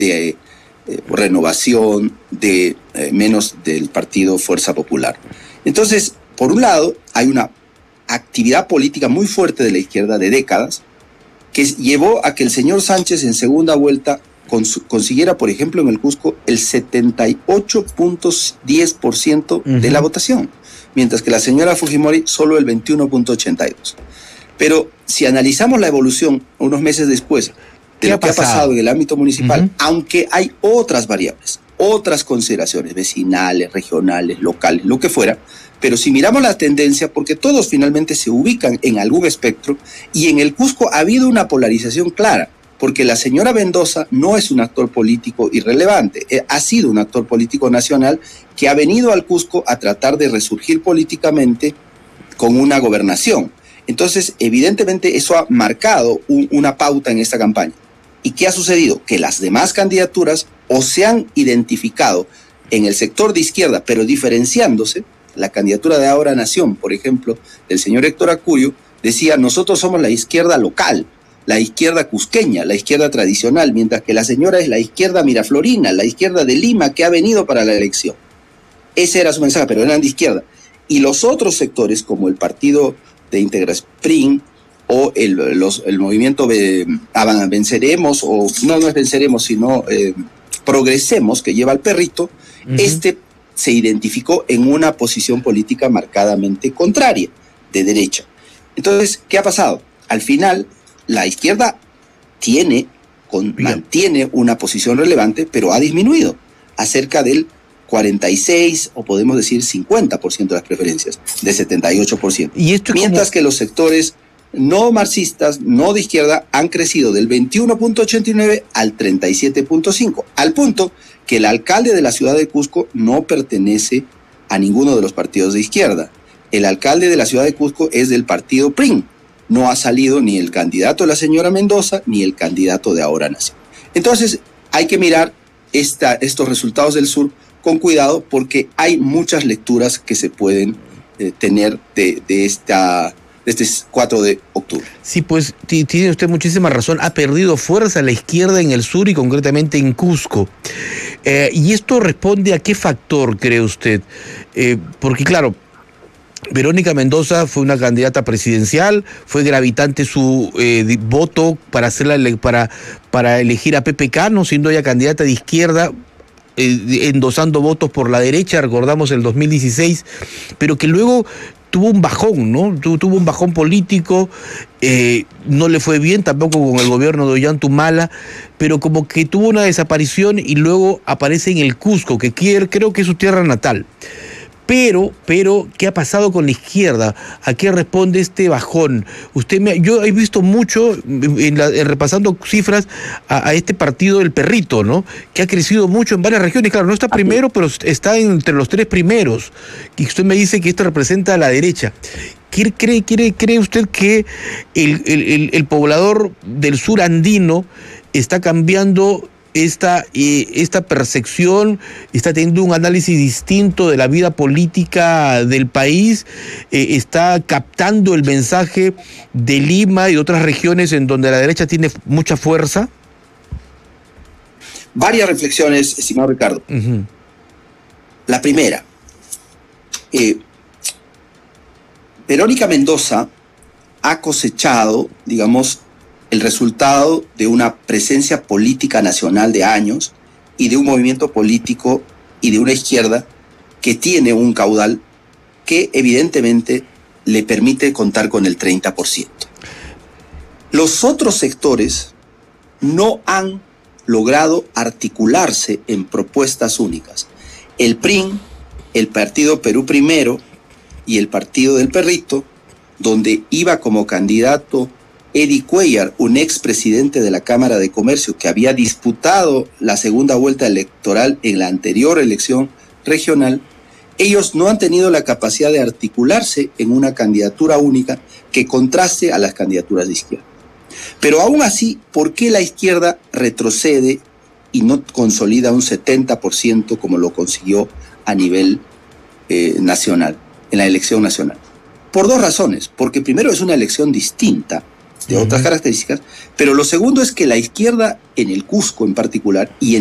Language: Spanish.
de Renovación, de menos del partido Fuerza Popular. Entonces, por un lado, hay una actividad política muy fuerte de la izquierda de décadas que llevó a que el señor Sánchez en segunda vuelta consiguiera, por ejemplo, en el Cusco, el 78.10% de la votación, mientras que la señora Fujimori solo el 21.82%. Pero si analizamos la evolución unos meses después de lo que ha pasado en el ámbito municipal, aunque hay otras variables, otras consideraciones vecinales, regionales, locales, lo que fuera, pero si miramos la tendencia, porque todos finalmente se ubican en algún espectro, y en el Cusco ha habido una polarización clara, porque la señora Mendoza no es un actor político irrelevante, ha sido un actor político nacional que ha venido al Cusco a tratar de resurgir políticamente con una gobernación. Entonces, evidentemente, eso ha marcado una pauta en esta campaña. ¿Y qué ha sucedido? Que las demás candidaturas o se han identificado en el sector de izquierda, pero diferenciándose. La candidatura de Ahora Nación, por ejemplo, del señor Héctor Acurio, decía: nosotros somos la izquierda local, la izquierda cusqueña, la izquierda tradicional, mientras que la señora es la izquierda miraflorina, la izquierda de Lima, que ha venido para la elección. Ese era su mensaje, pero eran de izquierda. Y los otros sectores, como el Partido de Integración PRIN, o el movimiento Venceremos, o no es Venceremos, sino Progresemos, que lleva al perrito, se identificó en una posición política marcadamente contraria, de derecha. Entonces, ¿qué ha pasado? Al final, la izquierda mantiene una posición relevante, pero ha disminuido a cerca del 46, o podemos decir 50% de las preferencias, de 78%. Mientras que los sectores no marxistas, no de izquierda, han crecido del 21.89 al 37.5, al punto que el alcalde de la ciudad de Cusco no pertenece a ninguno de los partidos de izquierda. El alcalde de la ciudad de Cusco es del partido PRIN. No ha salido ni el candidato de la señora Mendoza ni el candidato de Ahora Nación. Entonces, hay que mirar estos resultados del sur con cuidado, porque hay muchas lecturas que se pueden tener de este 4 de octubre. Sí, pues tiene usted muchísima razón. Ha perdido fuerza la izquierda en el sur y concretamente en Cusco. ¿Y esto responde a qué factor, cree usted? Porque claro, Verónica Mendoza fue una candidata presidencial, fue gravitante su voto para elegir a Pepe Cano, siendo ella candidata de izquierda, endosando votos por la derecha, recordamos el 2016, pero que luego tuvo un bajón, ¿no? Tuvo un bajón político, no le fue bien tampoco con el gobierno de Ollantumala, pero como que tuvo una desaparición y luego aparece en el Cusco, que creo que es su tierra natal. Pero, ¿qué ha pasado con la izquierda? ¿A qué responde este bajón? Yo he visto mucho, repasando cifras, a este partido El Perrito, ¿no? Que ha crecido mucho en varias regiones. Claro, no está primero, pero está entre los 3 primeros. Y usted me dice que esto representa a la derecha. ¿Cree usted que el poblador del sur andino está cambiando esta percepción, está teniendo un análisis distinto de la vida política del país, está captando el mensaje de Lima y de otras regiones en donde la derecha tiene mucha fuerza? Varias reflexiones, estimado Ricardo. La primera, Verónica Mendoza ha cosechado, digamos, el resultado de una presencia política nacional de años y de un movimiento político y de una izquierda que tiene un caudal que evidentemente le permite contar con el 30%. Los otros sectores no han logrado articularse en propuestas únicas. El PRIN, el Partido Perú Primero y el Partido del Perrito, donde iba como candidato Eddie Cuellar, un expresidente de la Cámara de Comercio que había disputado la segunda vuelta electoral en la anterior elección regional, ellos no han tenido la capacidad de articularse en una candidatura única que contraste a las candidaturas de izquierda. Pero aún así, ¿por qué la izquierda retrocede y no consolida un 70% como lo consiguió a nivel nacional, en la elección nacional? Por 2 razones. Porque primero es una elección distinta de otras características, pero lo segundo es que la izquierda en el Cusco en particular y en